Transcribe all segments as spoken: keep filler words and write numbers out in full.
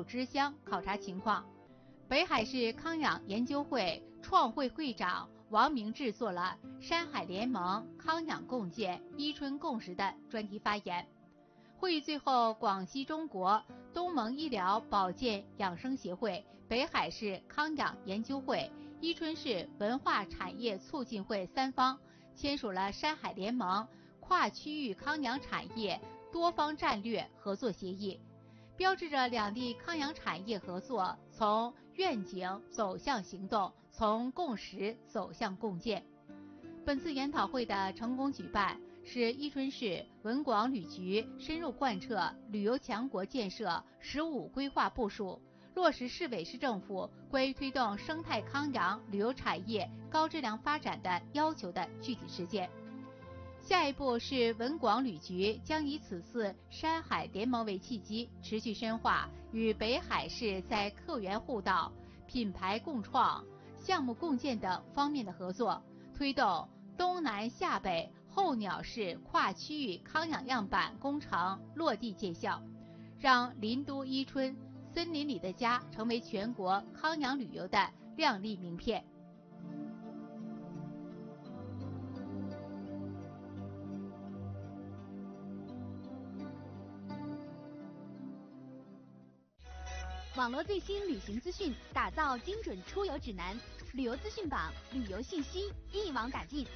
支乡考察情况。北海市康养研究会创会会长王明志做了山海联盟康养共建伊春共识的专题发言。会议最后，广西中国东盟医疗保健养生协会、北海市康养研究会、伊春市文化产业促进会三方签署了山海联盟跨区域康养产业多方战略合作协议，标志着两地康养产业合作从愿景走向行动，从共识走向共建。本次研讨会的成功举办，是伊春市文广旅局深入贯彻旅游强国建设“十五”规划部署，落实市委市政府关于推动生态康养旅游产业高质量发展的要求的具体实践。下一步是文广旅局将以此次山海联盟为契机，持续深化与北海市在客源互道、品牌共创、项目共建等方面的合作，推动东南下北候鸟式跨区域康养样板工程落地见效，让林都伊春森林里的家成为全国康养旅游的亮丽名片。 网络最新旅行资讯，打造精准出游指南，旅游资讯榜，旅游信息一网打尽。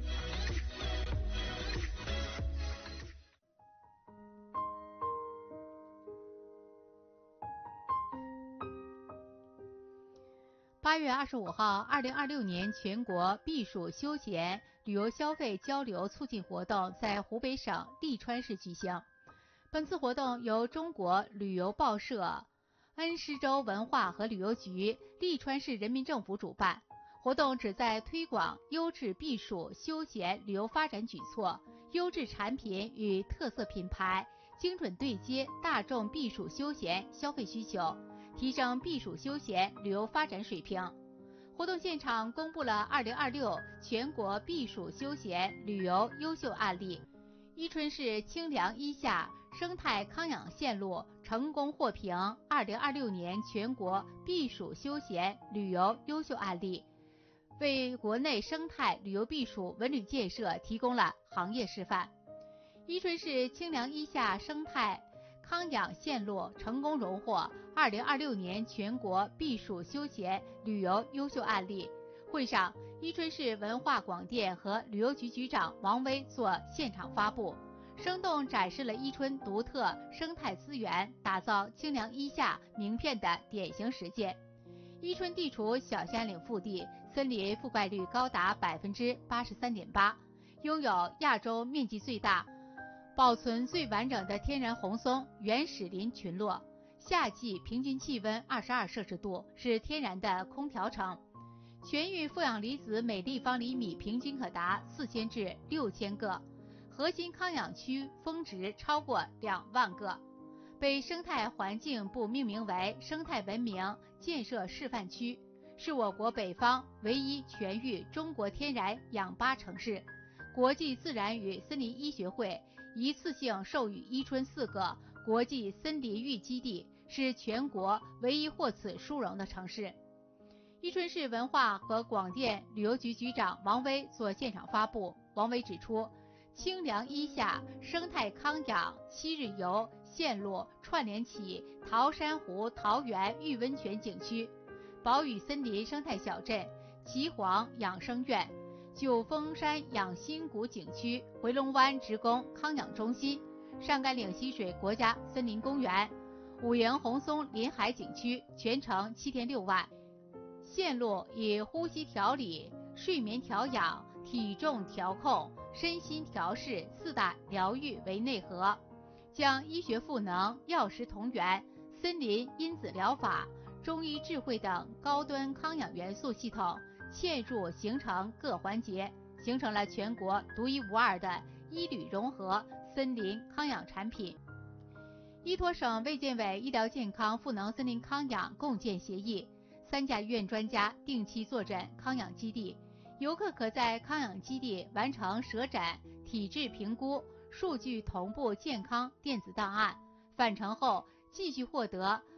八月二十五号，二零二六年全国避暑休闲旅游消费交流促进活动在湖北省利川市举行。本次活动由中国旅游报社、恩施州文化和旅游局、利川市人民政府主办。活动旨在推广优质避暑休闲旅游发展举措、优质产品与特色品牌，精准对接大众避暑休闲消费需求，提升避暑休闲旅游发展水平。活动现场公布了二零二六全国避暑休闲旅游优秀案例，伊春市清凉一夏生态康养线路成功获评二零二六年全国避暑休闲旅游优秀案例，为国内生态旅游避暑文旅建设提供了行业示范。伊春市清凉一夏生态康养线路成功荣获二零二六年全国避暑休闲旅游优秀案例。会上，伊春市文化广电和旅游局局长王威做现场发布，生动展示了伊春独特生态资源打造清凉一夏名片的典型实践。伊春地处小山岭腹地，森林覆盖率高达 百分之八十三点八， 拥有亚洲面积最大、保存最完整的天然红松原始林群落。夏季平均气温二十二摄氏度，是天然的空调城。全域负氧离子每立方厘米平均可达四千至六千个，核心康养区峰值超过两万个，被生态环境部命名为生态文明建设示范区，是我国北方唯一全域中国天然氧吧城市。国际自然与森林医学会一次性授予伊春四个国际森林域基地，是全国唯一获此殊荣的城市。伊春市文化和广电旅游局局长王威做现场发布。王威指出，清凉一夏生态康养七日游线路串联起桃山湖桃源玉温泉景区、宝屿森林生态小镇、岐黄养生院、九峰山养心谷景区、回龙湾职工康养中心、上甘岭溪水国家森林公园、五营红松临海景区，全程七天六晚。线路以呼吸调理、睡眠调养、体重调控、身心调试四大疗愈为内核，将医学赋能、药食同源、森林因子疗法、中医智慧等高端康养元素系统嵌入形成各环节，形成了全国独一无二的医旅融合森林康养产品。依托省卫健委医疗健康赋能森林康养共建协议，三甲医院专家定期坐诊康养基地，游客可在康养基地完成舌诊、体质评估、数据同步健康电子档案，返程后继续获得